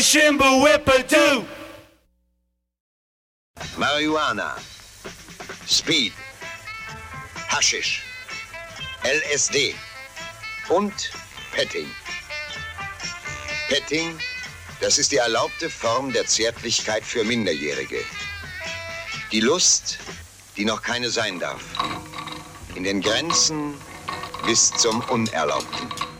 Shimba-whippa-doo. Marihuana, Speed, Haschisch, LSD und Petting. Petting, das ist die erlaubte Form der Zärtlichkeit für Minderjährige. Die Lust, die noch keine sein darf. In den Grenzen bis zum Unerlaubten.